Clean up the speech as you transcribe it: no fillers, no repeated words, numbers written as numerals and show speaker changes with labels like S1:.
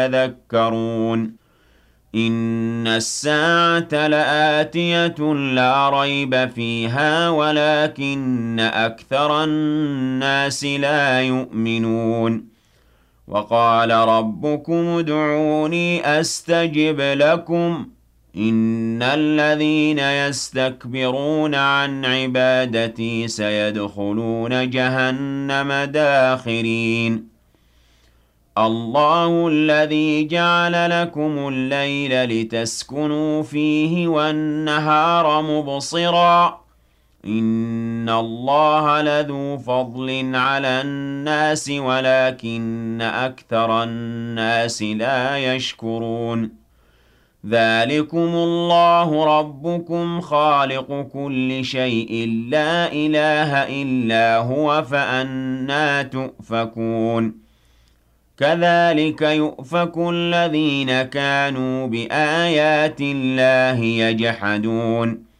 S1: يذكرون إن الساعة لآتية لا ريب فيها ولكن أكثر الناس لا يؤمنون وقال ربكم ادعوني أستجب لكم إن الذين يستكبرون عن عبادتي سيدخلون جهنم داخرين الله الذي جعل لكم الليل لتسكنوا فيه والنهار مبصرا إن الله لذو فضل على الناس ولكن أكثر الناس لا يشكرون ذلكم الله ربكم خالق كل شيء لا إله إلا هو فأنى تؤفكون كذلك يؤفك الذين كانوا بآيات الله يجحدون